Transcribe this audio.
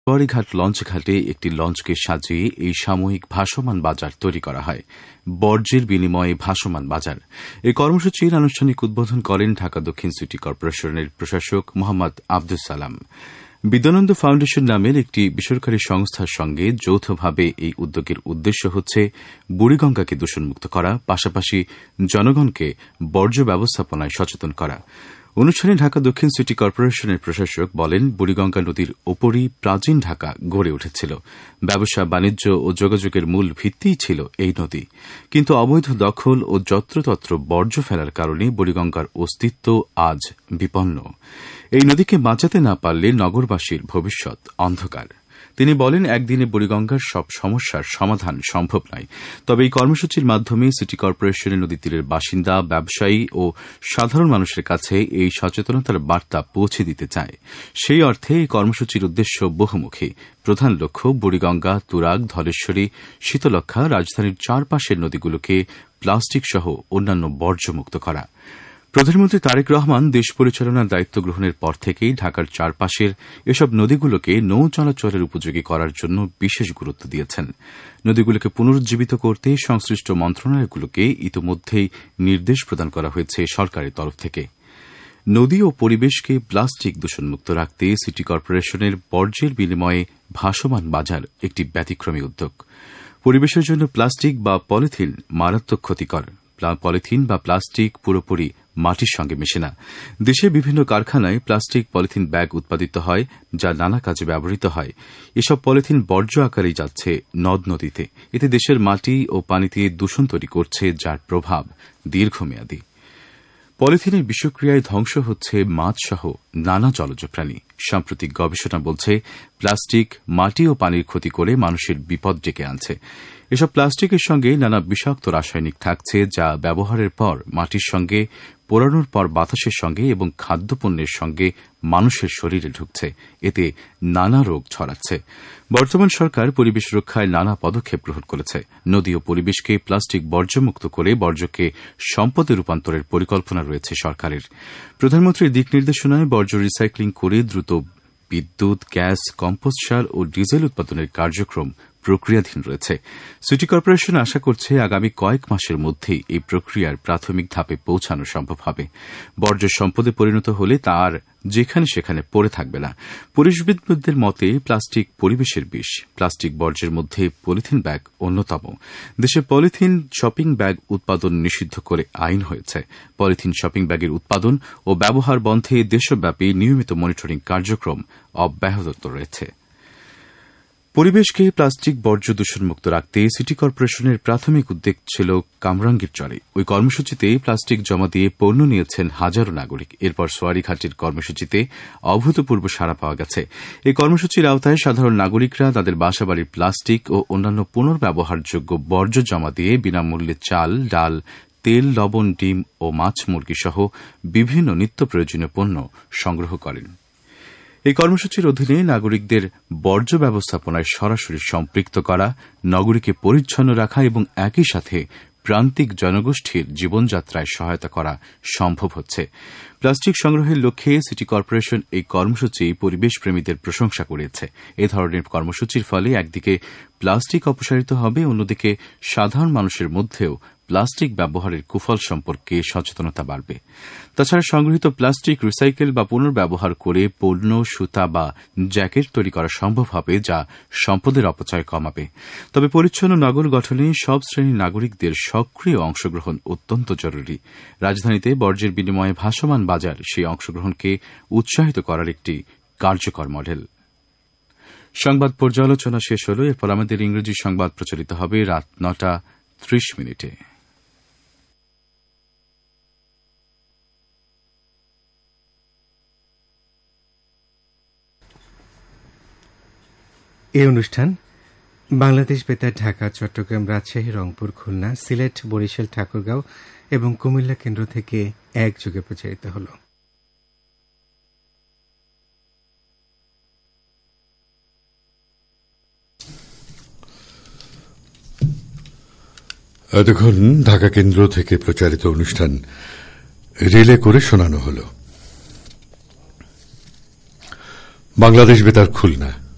Sowarighat launch ঘাটে একটি লঞ্চকে সাজিয়ে এই সাময়িক ভাসমান বাজার তৈরি করা হয়। বর্জ্যের বিনিময়ে ভাসমান বাজার এই কর্মসূচির আনুষ্ঠানিক উদ্বোধন করেন ঢাকা দক্ষিণ সিটি কর্পোরেশনের প্রশাসক মোহাম্মদ আব্দুস সালাম। বিদ্যানন্দ ফাউন্ডেশন নামের একটি বেসরকারি সংস্থার সঙ্গে যৌথভাবে এই উদ্যোগের উদ্দেশ্য হচ্ছে বুড়িগঙ্গাকে দূষণমুক্ত করা, পাশাপাশি জনগণকে বর্জ্য ব্যবস্থাপনায় সচেতন করা। অনুষ্ঠানে ঢাকা দক্ষিণ সিটি কর্পোরেশনের প্রশাসক বলেন, বুড়িগঙ্গা নদীর ওপরই প্রাচীন ঢাকা গড়ে উঠেছিল। ব্যবসা, বাণিজ্য ও যোগাযোগের মূল ভিত্তিই ছিল এই নদী। কিন্তু অবৈধ দখল ও যত্রতত্র বর্জ্য ফেলার কারণে বুড়িগঙ্গার অস্তিত্ব আজ বিপন্ন। এই নদীকে বাঁচাতে না পারলে নগরবাসীর ভবিষ্যৎ অন্ধকার। তিনি বলেন, একদিনে বুড়িগঙ্গার সব সমস্যার সমাধান সম্ভব নয়, তবে এই কর্মসূচির মাধ্যমে সিটি কর্পোরেশনের নদী তীরের বাসিন্দা, ব্যবসায়ী ও সাধারণ মানুষের কাছে এই সচেতনতার বার্তা পৌঁছে দিতে চায়। সেই অর্থে এই কর্মসূচির উদ্দেশ্য বহুমুখী। প্রধান লক্ষ্য বুড়িগঙ্গা, তুরাগ, ধলেশ্বরী, শীতলক্ষ্যা, রাজধানীর চারপাশের নদীগুলোকে প্লাস্টিক সহ অন্যান্য বর্জ্যমুক্ত করা। প্রধানমন্ত্রী তারেক রহমান দেশ পরিচালনার দায়িত্ব গ্রহণের পর থেকেই ঢাকার চারপাশের এসব নদীগুলোকে নৌ চলাচলের উপযোগী করার জন্য বিশেষ গুরুত্ব দিয়েছেন। নদীগুলোকে পুনরুজ্জীবিত করতে সংশ্লিষ্ট মন্ত্রণালয়গুলোকে ইতিমধ্যেই নির্দেশ প্রদান করা হয়েছে সরকারের তরফ থেকে। নদী ও পরিবেশকে প্লাস্টিক দূষণমুক্ত রাখতে সিটি কর্পোরেশনের বর্জ্যের বিনিময়ে ভাসমান বাজার একটি ব্যতিক্রমী উদ্যোগ। পরিবেশের জন্য প্লাস্টিক বা পলিথিন মারাত্মক ক্ষতিকর। পলিথিন বা প্লাস্টিক পুরোপুরি মাটির সঙ্গে মেশে না। দেশে বিভিন্ন কারখানায় প্লাস্টিক পলিথিন ব্যাগ উৎপাদিত হয়, যা নানা কাজে ব্যবহৃত হয়। এসব পলিথিন বর্জ্য আকারেই যাচ্ছে নদ নদীতে। এতে দেশের মাটি ও পানিতে দূষণ তৈরি করছে, যার প্রভাব দীর্ঘমেয়াদী। পলিথিনের বিষক্রিয়ায় ধ্বংস হচ্ছে মাছসহ নানা জলজ প্রাণী। সাম্প্রতিক গবেষণা বলছে, প্লাস্টিক মাটি ও পানির ক্ষতি করে মানুষের বিপদ ডেকে আনছে। এসব প্লাস্টিকের সঙ্গে নানা বিষাক্ত রাসায়নিক থাকছে, যা ব্যবহারের পর মাটির সঙ্গে, পোড়ানোর পর বাতাসের সঙ্গে এবং খাদ্যপণ্যের সঙ্গে মানুষের শরীরে ঢুকছে। এতে নানা রোগ ছড়াচ্ছে। বর্তমান সরকার পরিবেশ রক্ষায় নানা পদক্ষেপ গ্রহণ করেছে। নদী ও পরিবেশকে প্লাস্টিক বর্জ্যমুক্ত করে বর্জ্যকে সম্পদে রূপান্তরের পরিকল্পনা রয়েছে সরকারের। প্রধানমন্ত্রীর দিক নির্দেশনায় বর্জ্য রিসাইক্লিং করে দ্রুত বিদ্যুৎ, গ্যাস, কম্পোস্ট সার ও ডিজেল উৎপাদনের কার্যক্রম প্রক্রিয়াধীন রয়েছে। সিটি কর্পোরেশন আশা করছে আগামী কয়েক মাসের মধ্যেই এই প্রক্রিয়ার প্রাথমিক ধাপে পৌঁছানো সম্ভব হবে। বর্জ্য সম্পদে পরিণত হলে তা আর যেখানে সেখানে পড়ে থাকবে না। পরিবেশবিদদের মতে, প্লাস্টিক পরিবেশের বিষ। প্লাস্টিক বর্জ্যের মধ্যে পলিথিন ব্যাগ অন্যতম। দেশে পলিথিন শপিং ব্যাগ উৎপাদন নিষিদ্ধ করে আইন হয়েছে। পলিথিন শপিং ব্যাগের উৎপাদন ও ব্যবহার বন্ধে দেশব্যাপী নিয়মিত মনিটরিং কার্যক্রম অব্যাহত রয়েছে। পরিবেশকে প্লাস্টিক বর্জ্য দূষণমুক্ত রাখতে সিটি কর্পোরেশনের প্রাথমিক উদ্যোগ ছিল কামরাঙ্গীর চরে। ওই কর্মসূচিতে প্লাস্টিক জমা দিয়ে পণ্য নিয়েছেন হাজারো নাগরিক। এরপর সোয়ারিঘাটের কর্মসূচিতে অভূতপূর্ব সাড়া পাওয়া গেছে। এই কর্মসূচির আওতায় সাধারণ নাগরিকরা তাদের বাসাবাড়ির প্লাস্টিক ও অন্যান্য পুনর্ব্যবহারযোগ্য বর্জ্য জমা দিয়ে বিনামূল্যে চাল, ডাল, তেল, লবণ, ডিম ও মাছ, মুরগি সহ বিভিন্ন নিত্য প্রয়োজনীয় পণ্য সংগ্রহ করেন। এই কর্মসূচির অধীনে নাগরিকদের বর্জ্য ব্যবস্থাপনায় সরাসরি সম্পৃক্ত করা, নগরীকে পরিচ্ছন্ন রাখা এবং একই সাথে প্রান্তিক জনগোষ্ঠীর জীবনযাত্রায় সহায়তা করা সম্ভব হচ্ছে। প্লাস্টিক সংগ্রহের লক্ষ্যে সিটি কর্পোরেশন এই কর্মসূচি পরিবেশপ্রেমীদের প্রশংসা করেছে। এ ধরনের কর্মসূচির ফলে একদিকে প্লাস্টিক অপসারিত হবে, অন্যদিকে সাধারণ মানুষের মধ্যেও প্লাস্টিক ব্যবহারের কুফল সম্পর্কে সচেতনতা বাড়বে। তাছাড়া সংগৃহীত প্লাস্টিক রিসাইকেল বা পুনর্ব্যবহার করে পণ্য, সুতা বা জ্যাকেট তৈরি করা সম্ভব হবে, যা সম্পদের অপচয় কমাবে। তবে পরিচ্ছন্ন নগর গঠনে সব শ্রেণীর নাগরিকদের সক্রিয় অংশগ্রহণ অত্যন্ত জরুরি। রাজধানীতে বর্জ্যের বিনিময়ে ভাসমান বাজার সেই অংশগ্রহণকে উৎসাহিত করার একটি কার্যকর মডেল। সংবাদ পর্যালোচনা শেষ হল। এরপর আমাদের ইংরেজি সংবাদ প্রচারিত হবে রাত 9:30। এই অনুষ্ঠান বাংলাদেশ বেতার ঢাকা, চট্টগ্রাম, রাজশাহী, রংপুর, খুলনা, সিলেট, বরিশাল, ঠাকুরগাঁও এবং কুমিল্লা কেন্দ্র থেকে একযোগে প্রচারিত হল। এতক্ষণ ঢাকা কেন্দ্র থেকে প্রচারিত অনুষ্ঠান রিলে করে শোনানো হল। বাংলাদেশ বেতার খুলনা।